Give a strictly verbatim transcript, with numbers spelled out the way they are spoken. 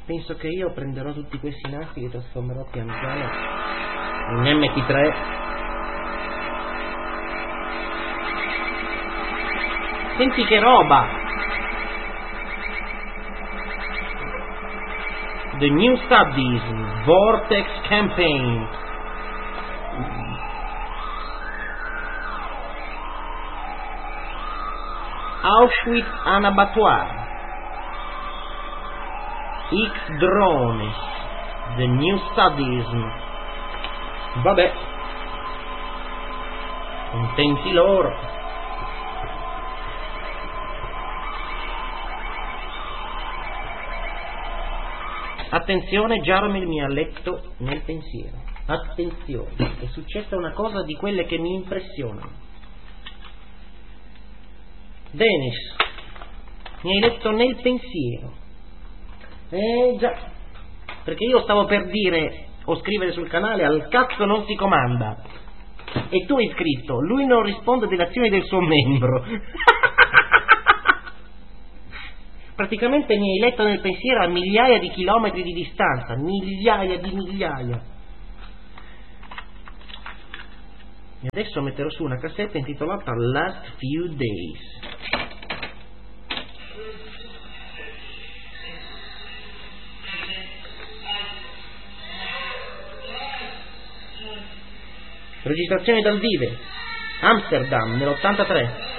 penso che io prenderò tutti questi nastri e li trasformerò piano piano in emme pi tre. Senti che roba! The New Studies Vortex Campaign. Auschwitz un abattoir. X drones. The New Studies. Vabbè, contenti loro. Attenzione, Jaromir mi ha letto nel pensiero. Attenzione, è successa una cosa di quelle che mi impressionano. Dennis, mi hai letto nel pensiero. Eh già, perché io stavo per dire o scrivere sul canale al cazzo non si comanda, e tu hai scritto lui non risponde delle azioni del suo membro. Praticamente mi hai letto nel pensiero a migliaia di chilometri di distanza, migliaia di migliaia. E adesso metterò su una cassetta intitolata Last Few Days. Registrazione dal vivo, Amsterdam nell'ottantatré.